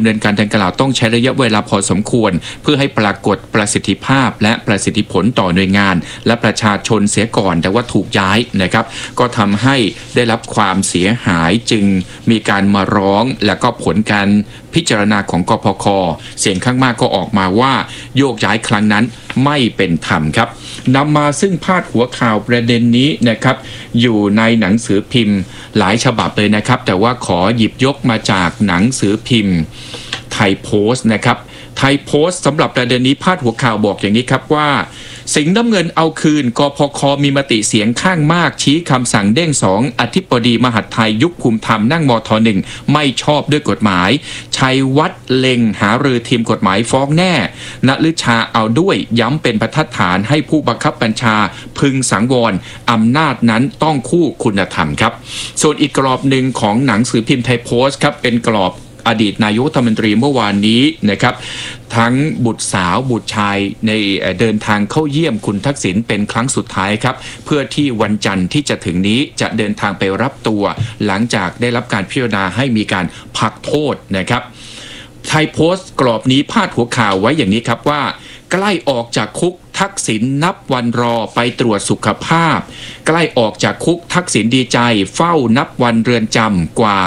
เนินการดังกล่าวต้องใช้ระยะเวลาพอสมควรเพื่อให้ปรากฏประสิทธิภาพและประสิทธิผลต่อหน่วยงานและประชาชนเสียก่อนแต่ว่าถูกย้ายนะครับก็ทำให้ได้รับความเสียหายจึงมีการมาร้องและก็ผลการพิจารณาของกพค.เสียงข้างมากก็ออกมาว่าโยกย้ายครั้งนั้นไม่เป็นธรรมครับนำมาซึ่งพาดหัวข่าวประเด็นนี้นะครับอยู่ในหนังสือพิมพ์หลายฉบับเลยนะครับแต่ว่าขอหยิบยกมาจากหนังสือพิมพ์ไทยโพสต์นะครับไทยโพสต์สำหรับประเด็นนี้พาดหัวข่าวบอกอย่างนี้ครับว่าสิงห์น้ำเงินเอาคืนกพค.มีมติเสียงข้างมากชี้คำสั่งเด้ง2อธิบดีมหาดไทยยุคภูมิธรรมนั่งมท1ไม่ชอบด้วยกฎหมายชัยวัฒน์เล็งหารือทีมกฎหมายฟ้องแน่ณฤชาเอาด้วยย้ำเป็นบรรทัดฐานให้ผู้บังคับบัญชาพึงสังวรอำนาจนั้นต้องคู่คุณธรรมครับส่วนอีกกรอบหนึ่งของหนังสือพิมพ์ไทยโพสต์ครับเป็นกรอบอดีตนายกรัฐมนตรีเมื่อวานนี้นะครับทั้งบุตรสาวบุตรชายในเดินทางเข้าเยี่ยมคุณทักษิณเป็นครั้งสุดท้ายครับเพื่อที่วันจันทร์ที่จะถึงนี้จะเดินทางไปรับตัวหลังจากได้รับการพิจารณาให้มีการพักโทษนะครับไทยโพสต์กรอบนี้พาดหัวข่าวไว้อย่างนี้ครับว่าใกล้ออกจากคุกทักษิณนับวันรอไปตรวจสุขภาพใกล้ออกจากคุกทักษิณดีใจเฝ้านับวันเรือนจำกว่า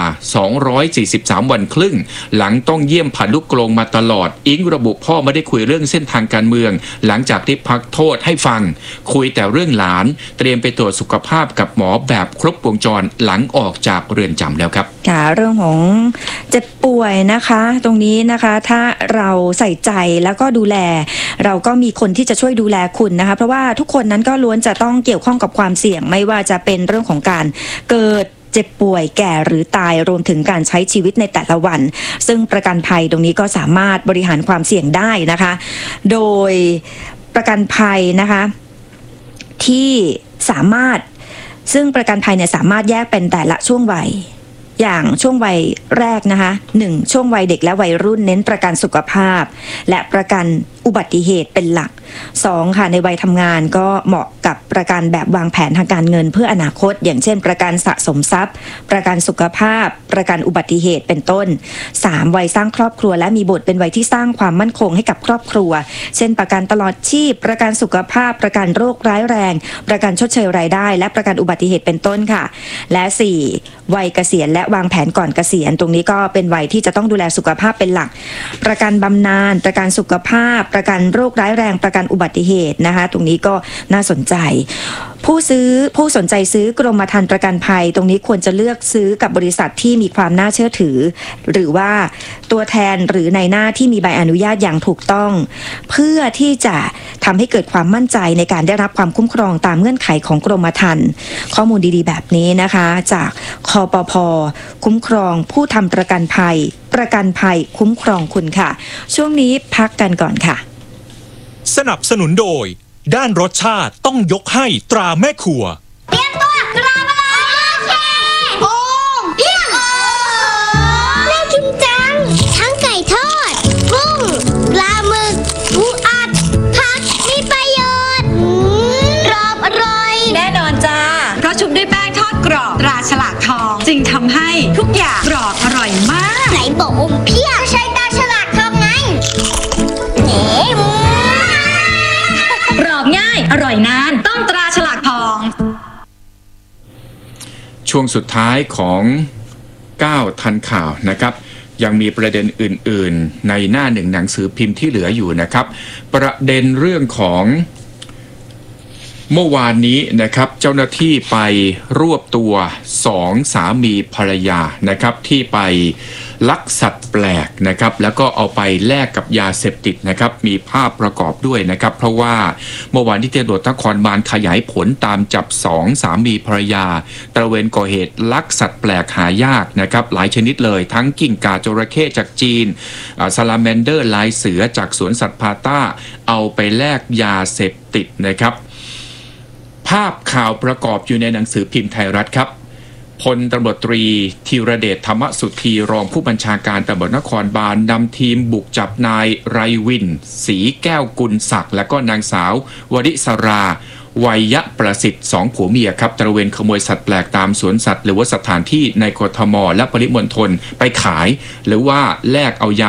243วันครึ่งหลังต้องเยี่ยมผ่านลูกกรงมาตลอดอิงระบุพ่อไม่ได้คุยเรื่องเส้นทางการเมืองหลังจากที่พักโทษให้ฟังคุยแต่เรื่องหลานเตรียมไปตรวจสุขภาพกับหมอแบบครบวงจรหลังออกจากเรือนจำแล้วครับค่ะเรื่องของเจ็บป่วยนะคะตรงนี้นะคะถ้าเราใส่ใจแล้วก็ดูแลเราก็มีคนที่จะช่วยดูแลคุณนะคะเพราะว่าทุกคนนั้นก็ล้วนจะต้องเกี่ยวข้องกับความเสี่ยงไม่ว่าจะเป็นเรื่องของการเกิดเจ็บป่วยแก่หรือตายรวมถึงการใช้ชีวิตในแต่ละวันซึ่งประกันภัยตรงนี้ก็สามารถบริหารความเสี่ยงได้นะคะโดยประกันภัยนะคะที่สามารถซึ่งประกันภัยเนี่ยสามารถแยกเป็นแต่ละช่วงวัยอย่างช่วงวัยแรกนะคะ1ช่วงวัยเด็กและวัยรุ่นเน้นประกันสุขภาพและประกันอุบัติเหตุเป็นหลัก2ค่ะในวัยทำงานก็เหมาะกับประกันแบบวางแผนทางการเงินเพื่ออนาคตอย่างเช่นประกันสะสมทรัพย์ประกันสุขภาพประกันอุบัติเหตุเป็นต้น3วัยสร้างครอบครัวและมีบุตรเป็นวัยที่สร้างความมั่นคงให้กับครอบครัวเช่นประกันตลอดชีพประกันสุขภาพประกันโรคร้ายแรงประกันชดเชยรายได้และประกันอุบัติเหตุเป็นต้นค่ะและ4วัยเกษียณและวางแผนก่อนเกษียณตรงนี้ก็เป็นวัยที่จะต้องดูแลสุขภาพเป็นหลักประกันบำนาญประกันสุขภาพประกันโรคร้ายแรงประกันอุบัติเหตุนะคะตรงนี้ก็น่าสนใจผู้สนใจซื้อกรมธรรม์ประกันภัยตรงนี้ควรจะเลือกซื้อกับบริษัทที่มีความน่าเชื่อถือหรือว่าตัวแทนหรือในหน้าที่มีใบอนุญาตอย่างถูกต้องเพื่อที่จะทำให้เกิดความมั่นใจในการได้รับความคุ้มครองตามเงื่อนไขของกรมธรรม์ข้อมูลดีๆแบบนี้นะคะจากคปภ.คุ้มครองผู้ทำประกันภัยคุ้มครองคุณค่ะช่วงนี้พักกันก่อนค่ะสนับสนุนโดยด้านรสชาติต้องยกให้ตราแม่ครัวเตรียมตัวกราบอะไรโอ้เยี่ยมน่ากินจังทั้งไก่ทอดกุ้งปลาหมึกปูอัดผักมีประโยชน์กรอบอร่อยแน่นอนจ้าเพราะชุบด้วยแป้งทอดกรอบตราฉลากทองจึงทำให้ทุกอย่างกรอบอร่อยมากไหนบอกอมเพียบใช้ตราฉลากทองไงกรอบง่ายอร่อยนานต้องตราฉลากทองช่วงสุดท้ายของ9ทันข่าวนะครับยังมีประเด็นอื่นๆในหน้าหนึ่งหนังสือพิมพ์ที่เหลืออยู่นะครับประเด็นเรื่องของเมื่อวานนี้นะครับเจ้าหน้าที่ไปรวบตัว2สามีภรรยานะครับที่ไปลักสัตว์แปลกนะครับแล้วก็เอาไปแลกกับยาเสพติดนะครับมีภาพประกอบด้วยนะครับเพราะว่าเมื่อวานที่ตำรวจนครบาลขยายผลตามจับ2สามีภรรยาตระเวนก่อเหตุลักสัตว์แปลกหายากนะครับหลายชนิดเลยทั้งกิ้งก่าจระเข้จากจีนซาลาแมนเดอร์ลายเสือจากสวนสัตว์พาต้าเอาไปแลกยาเสพติดนะครับภาพข่าวประกอบอยู่ในหนังสือพิมพ์ไทยรัฐครับพลตำรวจตรีธีรเดชธรรมสุธีรองผู้บัญชาการตำรวจนครบาลนำทีมบุกจับนายไรวินศรีแก้วกุลศักดิ์และก็นางสาววริศราวัยประสิทธิ์2ผัวเมียครับตระเวนขโมยสัตว์แปลกตามสวนสัตว์หรือว่าสถานที่ในกทมและปริมณฑลไปขายหรือว่าแลกเอายา